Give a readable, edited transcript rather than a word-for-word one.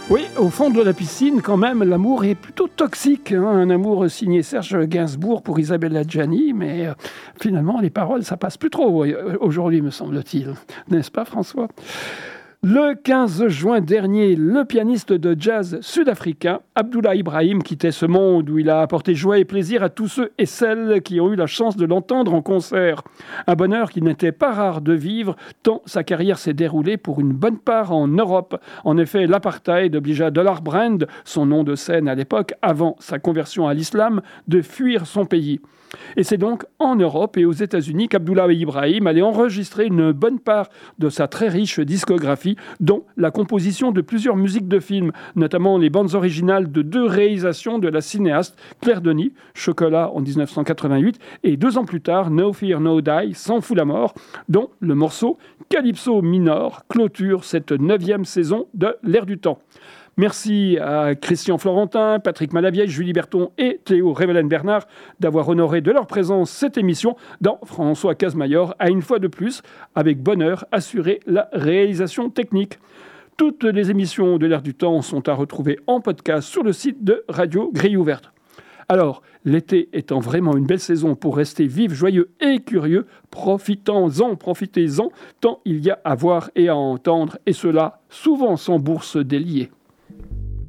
Oui, au fond de la piscine, quand même, l'amour est plutôt toxique. Un amour signé Serge Gainsbourg pour Isabelle Adjani, mais finalement, les paroles, ça passe plus trop aujourd'hui, me semble-t-il. N'est-ce pas, François ? Le 15 juin dernier, le pianiste de jazz sud-africain Abdoulaye Ibrahim quittait ce monde où il a apporté joie et plaisir à tous ceux et celles qui ont eu la chance de l'entendre en concert. Un bonheur qui n'était pas rare de vivre tant sa carrière s'est déroulée pour une bonne part en Europe. En effet, l'apartheid obligea Dollar Brand, son nom de scène à l'époque, avant sa conversion à l'islam, de fuir son pays. Et c'est donc en Europe et aux États-Unis qu'Abdoulaye Ibrahim allait enregistrer une bonne part de sa très riche discographie, dont la composition de plusieurs musiques de films, notamment les bandes originales de 2 réalisations de la cinéaste Claire Denis, Chocolat en 1988, et 2 ans plus tard, No Fear No Die, S'en fout la mort, dont le morceau Calypso Minor clôture cette 9e saison de l'Air du Temps. Merci à Christian Florentin, Patrick Malavieille, Julie Berton et Théo Révelen-Bernard d'avoir honoré de leur présence cette émission dans François Casemayor a une fois de plus, avec bonheur, assuré la réalisation technique. Toutes les émissions de l'Air du Temps sont à retrouver en podcast sur le site de Radio Grille Ouverte. Alors, l'été étant vraiment une belle saison pour rester vif, joyeux et curieux, profitez-en, tant il y a à voir et à entendre, et cela souvent sans bourse déliée.